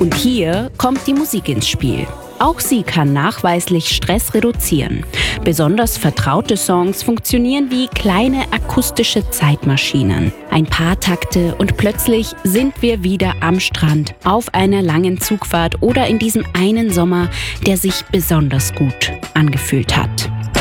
Und hier kommt die Musik ins Spiel. Auch sie kann nachweislich Stress reduzieren. Besonders vertraute Songs funktionieren wie kleine akustische Zeitmaschinen. Ein paar Takte und plötzlich sind wir wieder am Strand, auf einer langen Zugfahrt oder in diesem einen Sommer, der sich besonders gut angefühlt hat.